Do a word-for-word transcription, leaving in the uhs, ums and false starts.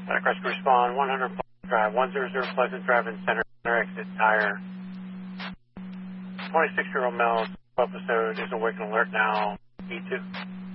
Santa Cruz respond, one hundred Pleasant Drive, one hundred Pleasant Drive in center, center exit tire. twenty-six-year-old male episode is awake and alert now, E two.